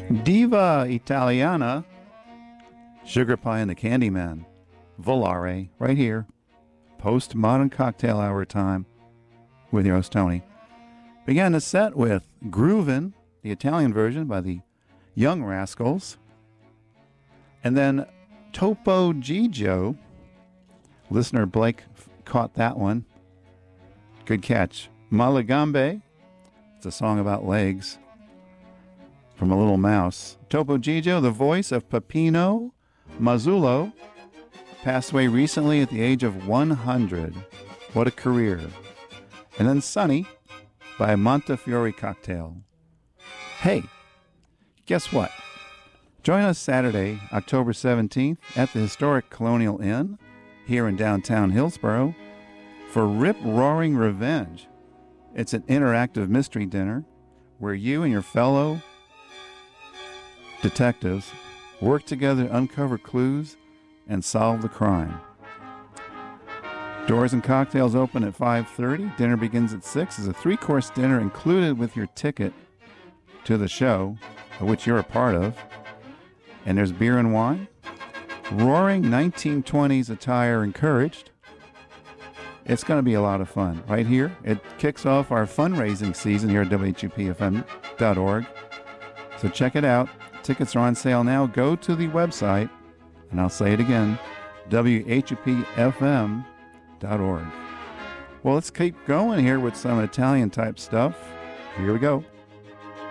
Diva Italiana, Sugar Pie and the Candyman, Volare, right here. Postmodern cocktail hour time with your host Tony. Began the set with Groovin', the Italian version by the Young Rascals. And then Topo Gigio, listener Blake caught that one. Good catch. Malagambe, it's a song about legs from a little mouse. Topo Gigio, the voice of Peppino Mazzullo, passed away recently at the age of 100. What a career. And then Sunny by Montefiore Cocktail. Hey, guess what? Join us Saturday, October 17th at the historic Colonial Inn here in downtown Hillsborough for Rip Roaring Revenge. It's an interactive mystery dinner where you and your fellow detectives work together to uncover clues and solve the crime. Doors and cocktails open at 5:30. Dinner begins at 6. It's a 3-course dinner included with your ticket to the show, which you're a part of. And there's beer and wine. Roaring 1920s attire encouraged. It's going to be a lot of fun right here. It kicks off our fundraising season here at WHUPFM.org. So check it out. Tickets are on sale now. Go to the website, and I'll say it again, WHUPFM.org. Well, let's keep going here with some Italian type stuff. Here we go.